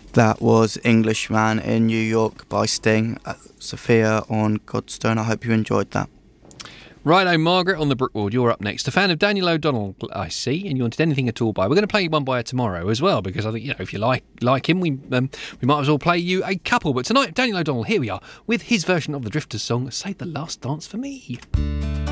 That was Englishman in New York by Sting, Sophia on Godstone. I hope you enjoyed that. Righto, Margaret on the Brookward, you're up next. A fan of Daniel O'Donnell, I see, and you wanted anything at all by. We're going to play you one by her tomorrow as well, because I think, if you like him, we might as well play you a couple. But tonight, Daniel O'Donnell, here we are, with his version of the Drifters song, Save the Last Dance for Me.